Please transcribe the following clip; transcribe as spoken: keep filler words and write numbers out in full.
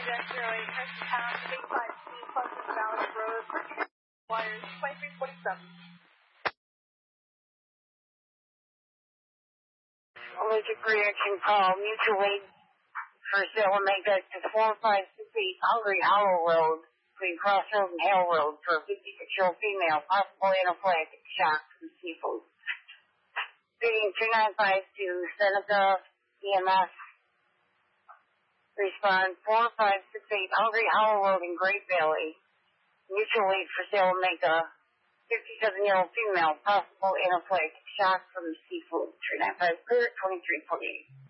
zero eight, Preston Town, eight five two, Pleasant Valley Road, wires twenty-three forty-seven. Allergic reaction call, mutual aid for Sale Omega to four five six eight Hungry Hollow Road, between Crossroad and Hale Road, for a fifty-six-year-old female, possible anaphylactic shock from seafood. Speeding two nine five to Seneca E M S. Respond four five six eight Hungry Hollow Road in Great Valley. Mutual aid for Sale Omega, fifty-seven-year-old female, possible anaphylactic shock from seafood. three nine five clear, twenty-three forty-eight.